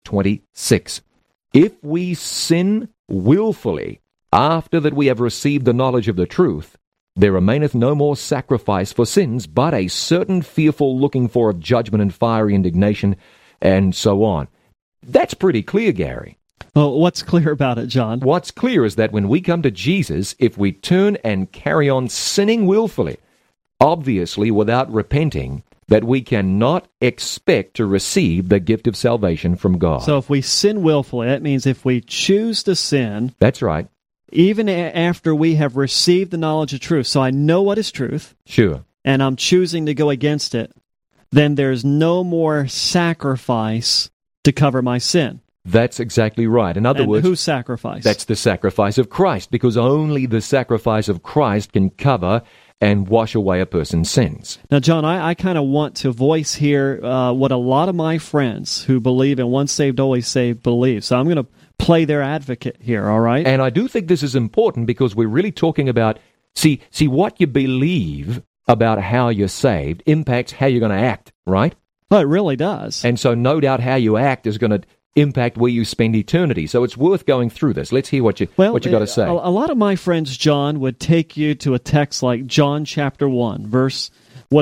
26. If we sin willfully after that we have received the knowledge of the truth, there remaineth no more sacrifice for sins, but a certain fearful looking for of judgment and fiery indignation, and so on. That's pretty clear, Gary. Well, what's clear about it, John? What's clear is that when we come to Jesus, if we turn and carry on sinning willfully, obviously without repenting, that we cannot expect to receive the gift of salvation from God. So if we sin willfully, that means if we choose to sin, that's right, even after we have received the knowledge of truth, so I know what is truth, sure, and I'm choosing to go against it, then there's no more sacrifice to cover my sin. That's exactly right. In other words, whose sacrifice? That's the sacrifice of Christ, because only the sacrifice of Christ can cover and wash away a person's sins. Now, John, I kind of want to voice here what a lot of my friends who believe in once saved, always saved believe. So I'm going to play their advocate here, all right? And I do think this is important because we're really talking about, see what you believe about how you're saved impacts how you're going to act, right? Well, it really does. And so no doubt how you act is going to impact where you spend eternity. So it's worth going through this. Let's hear what you got to say. A lot of my friends, John, would take you to a text like John chapter 1, verse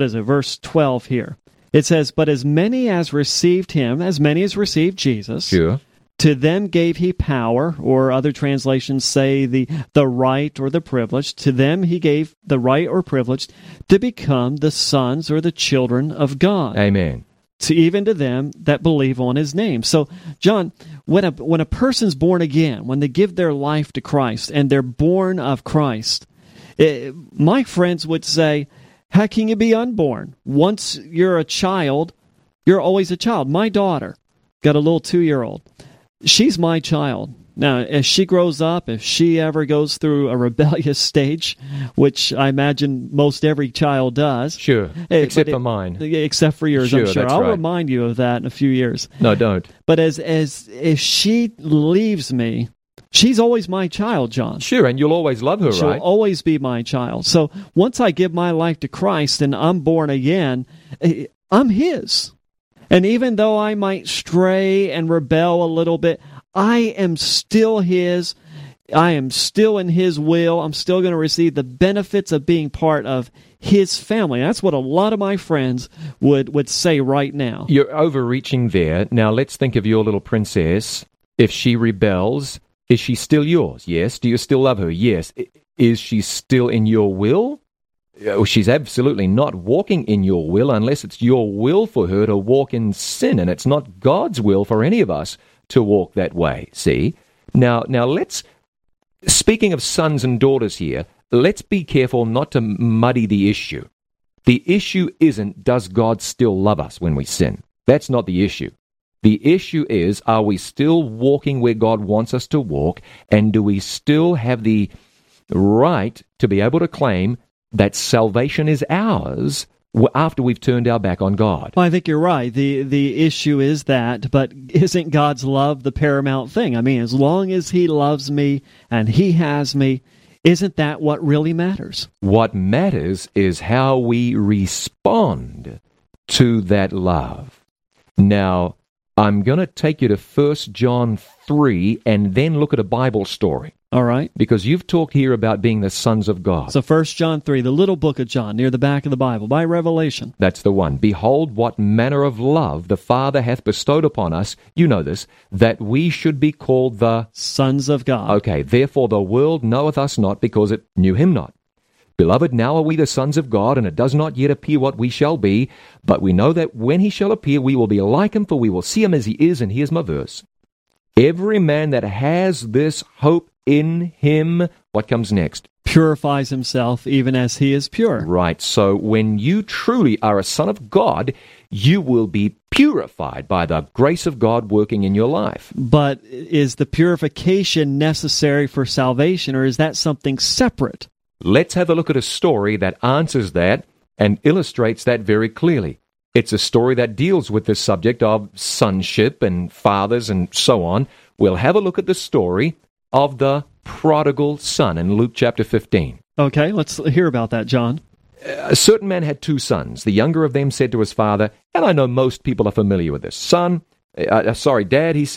12 here. It says, "But as many as received him, as many as received Jesus, sure, to them gave he power," or other translations say the right or the privilege, to them he gave the right or privilege to become the sons or the children of God. Amen. Even to them that believe on his name. So, John, when a person's born again, when they give their life to Christ and they're born of Christ, my friends would say, how can you be unborn? Once you're a child, you're always a child. My daughter got a little 2-year-old. She's my child. Now, as she grows up, if she ever goes through a rebellious stage, which I imagine most every child does. Sure, except for mine. Except for yours, sure, I'm sure. I'll remind you of that in a few years. No, don't. But if she leaves me, she's always my child, John. Sure, and you'll always love her, She'll right? She'll always be my child. So once I give my life to Christ and I'm born again, I'm his. And even though I might stray and rebel a little bit, I am still his. I am still in his will. I'm still going to receive the benefits of being part of his family. That's what a lot of my friends would say right now. You're overreaching there. Now let's think of your little princess. If she rebels, is she still yours? Yes. Do you still love her? Yes. Is she still in your will? She's absolutely not walking in your will unless it's your will for her to walk in sin, and it's not God's will for any of us to walk that way, see? Now let's, speaking of sons and daughters here, let's be careful not to muddy the issue. The issue isn't, does God still love us when we sin? That's not the issue. The issue is, are we still walking where God wants us to walk, and do we still have the right to be able to claim that salvation is ours after we've turned our back on God? Well, I think you're right. The issue is that, but isn't God's love the paramount thing? I mean, as long as he loves me and he has me, isn't that what really matters? What matters is how we respond to that love. Now, I'm going to take you to 1 John 3 and then look at a Bible story. All right. Because you've talked here about being the sons of God. So 1 John 3, the little book of John, near the back of the Bible, by Revelation. That's the one. Behold, what manner of love the Father hath bestowed upon us, you know this, that we should be called the sons of God. Okay, therefore the world knoweth us not, because it knew him not. Beloved, now are we the sons of God, and it does not yet appear what we shall be, but we know that when he shall appear, we will be like him, for we will see him as he is. And here's my verse. Every man that has this hope in him, what comes next? Purifies himself even as he is pure. Right. So when you truly are a son of God, you will be purified by the grace of God working in your life. But is the purification necessary for salvation, or is that something separate? Let's have a look at a story that answers that and illustrates that very clearly. It's a story that deals with the subject of sonship and fathers and so on. We'll have a look at the story of the prodigal son in Luke chapter 15. Okay, let's hear about that, John. A certain man had 2 sons. The younger of them said to his father, and I know most people are familiar with this, Dad, he said,